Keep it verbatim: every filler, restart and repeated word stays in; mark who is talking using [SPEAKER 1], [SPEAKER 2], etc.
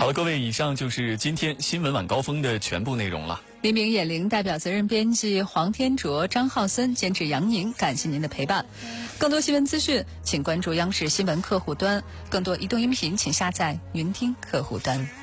[SPEAKER 1] 了，各位，以上就是今天新闻晚高峰的全部内容了。
[SPEAKER 2] 黎明眼灵代表责任编辑黄天卓、张浩森，监制杨宁，感谢您的陪伴。更多新闻资讯，请关注央视新闻客户端；更多移动音频，请下载云听客户端。